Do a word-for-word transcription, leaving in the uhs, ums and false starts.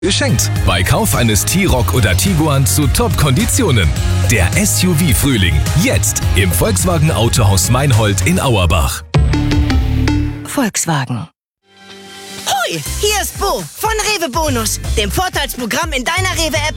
geschenkt. Bei Kauf eines T-Roc oder Tiguan zu Top-Konditionen. Der S U V-Frühling. Jetzt im Volkswagen Autohaus Meinhold in Auerbach. Volkswagen. Hoi, hier ist Bo von Rewe Bonus, dem Vorteilsprogramm in deiner Rewe-App